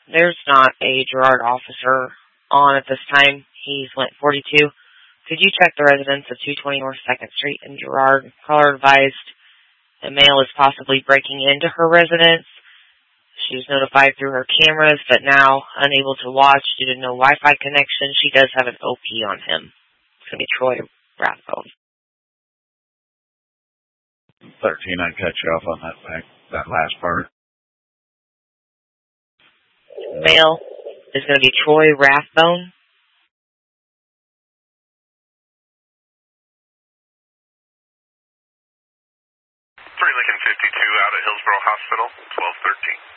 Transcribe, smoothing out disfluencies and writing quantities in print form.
There's not a Girard officer on at this time. He's went 42. Could you check the residence of 220 North 2nd Street in Girard? Caller advised a male is possibly breaking into her residence. She was notified through her cameras, but now unable to watch due to no Wi-Fi connection. She does have an OP on him. It's going to be Troy Rathbone. 13, I cut you off on that last part. Male is going to be Troy Rathbone. 3 Lincoln 52 out at Hillsborough Hospital, 1213.